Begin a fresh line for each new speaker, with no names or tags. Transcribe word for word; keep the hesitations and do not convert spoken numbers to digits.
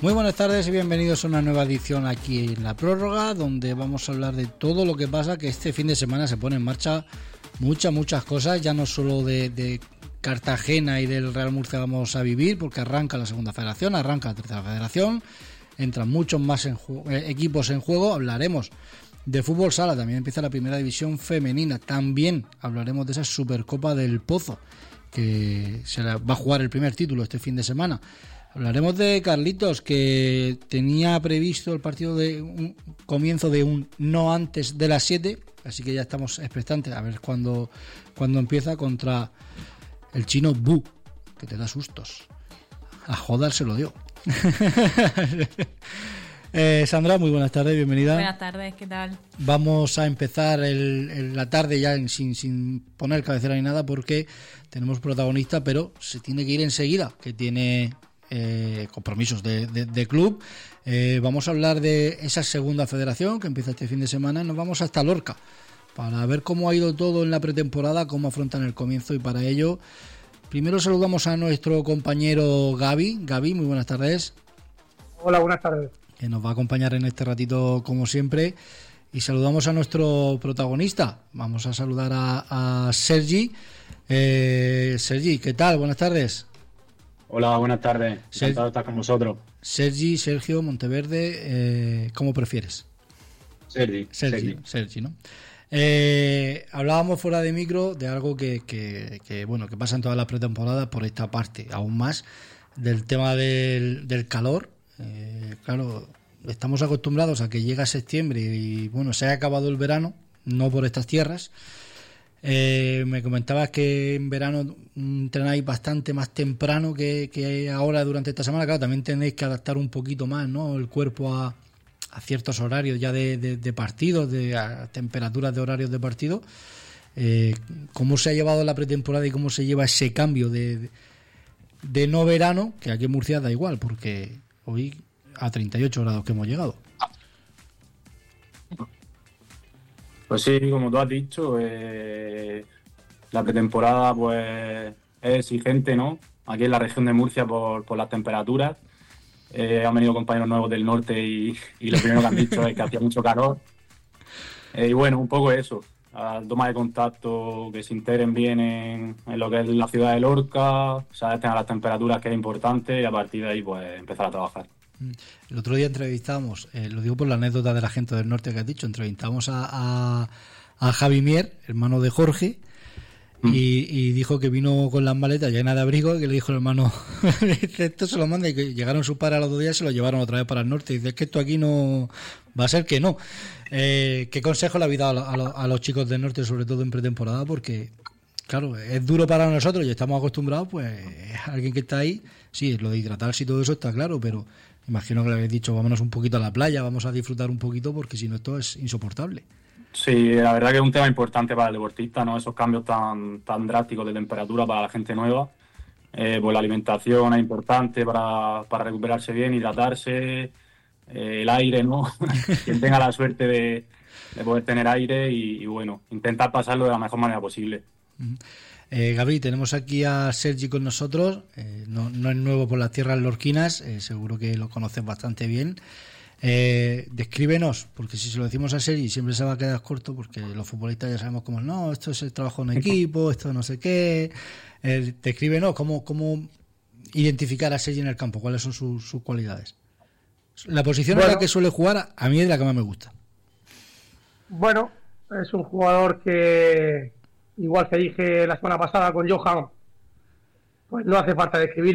Muy buenas tardes y bienvenidos a una nueva edición aquí en La Prórroga, donde vamos a hablar de todo lo que pasa, que este fin de semana se pone en marcha muchas, muchas cosas, ya no solo de, de Cartagena y del Real Murcia vamos a vivir, porque arranca la segunda federación, arranca la tercera federación, entran muchos más en ju- eh, equipos en juego, hablaremos de fútbol sala, también empieza la primera división femenina, también hablaremos de esa Supercopa del Pozo, que se la va a jugar el primer título este fin de semana. Hablaremos de Carlitos, que tenía previsto el partido de un comienzo de un no antes de las siete, así que ya estamos expectantes a ver cuándo, cuándo empieza contra el chino Bu, que te da sustos. A joder se lo dio. eh, Sandra, muy buenas tardes, bienvenida.
Buenas tardes, ¿qué tal? Vamos
a empezar el, el, la tarde ya en, sin, sin poner cabecera ni nada, porque tenemos protagonista, pero se tiene que ir enseguida, que tiene... Eh, compromisos de, de, de club. Eh, vamos a hablar de esa segunda federación que empieza este fin de semana y nos vamos hasta Lorca para ver cómo ha ido todo en la pretemporada, cómo afrontan el comienzo, y para ello primero saludamos a nuestro compañero Gaby. Gaby, muy buenas tardes.
Hola, buenas tardes.
Que nos va a acompañar en este ratito como siempre, y saludamos a nuestro protagonista. Vamos a saludar a, a Sergi. Eh, Sergi, ¿qué tal? Buenas tardes.
Hola, buenas tardes. Encantado de estar con vosotros.
Sergi, Sergio, Monteverde, eh, ¿cómo prefieres?
Sergi.
Sergi, Sergi, Sergi ¿no? Eh, hablábamos fuera de micro de algo que, que, que, bueno, que pasa en todas las pretemporadas, por esta parte, aún más, del tema del, del calor. Eh, claro, estamos acostumbrados a que llega septiembre y, bueno, se ha acabado el verano, no por estas tierras. Eh, me comentabas que en verano entrenáis bastante más temprano que, que ahora durante esta semana. Claro, también tenéis que adaptar un poquito más, ¿no?, el cuerpo a, a ciertos horarios ya de, de, de partidos, de a temperaturas de horarios de partido. Eh, ¿Cómo se ha llevado la pretemporada y cómo se lleva ese cambio de, de, de no verano, que aquí en Murcia da igual, porque hoy a treinta y ocho grados que hemos llegado?
Pues sí, como tú has dicho, eh, la pretemporada pues es exigente, ¿no? Aquí en la región de Murcia por, por las temperaturas. Eh, han venido compañeros nuevos del norte y, y lo primero que han dicho es que hacía mucho calor. Eh, y bueno, un poco eso, la toma de contacto, que se integren bien en, en lo que es la ciudad de Lorca, se adapten a las temperaturas, que es importante, y a partir de ahí pues empezar a trabajar.
El otro día entrevistamos, eh, lo digo por la anécdota de la gente del norte que has dicho, entrevistamos a, a, a Javi Mier, hermano de Jorge, mm. y, y dijo que vino con las maletas llenas de abrigo, y que le dijo el hermano, esto se lo manda, y que llegaron sus padres a los dos días y se lo llevaron otra vez para el norte. Y dice, es que esto aquí no va a ser que no. Eh, ¿Qué consejo le habéis dado a, lo, a los chicos del norte, sobre todo en pretemporada? Porque, claro, es duro para nosotros y estamos acostumbrados, pues alguien que está ahí, sí, lo de hidratarse y todo eso está claro, pero imagino que le habéis dicho, vámonos un poquito a la playa, vamos a disfrutar un poquito, porque si no esto es insoportable.
Sí, la verdad que es un tema importante para el deportista, ¿no? Esos cambios tan tan drásticos de temperatura para la gente nueva. Eh, pues la alimentación es importante para, para recuperarse bien, hidratarse, eh, el aire, ¿no? Quien tenga la suerte de, de poder tener aire y, y, bueno, intentar pasarlo de la mejor manera posible.
Uh-huh. Eh, Gabriel, tenemos aquí a Sergi con nosotros, eh, no, no es nuevo por las tierras lorquinas, eh, seguro que lo conoces bastante bien. Eh, descríbenos, porque si se lo decimos a Sergi siempre se va a quedar corto, porque los futbolistas ya sabemos cómo, no, esto es el trabajo en equipo, esto no sé qué. Eh, descríbenos cómo, cómo identificar a Sergi en el campo, cuáles son sus, sus cualidades. La posición bueno, en la que suele jugar a mí es la que más me gusta.
Bueno, es un jugador que, igual que dije la semana pasada con Johan, pues no hace falta describirlo.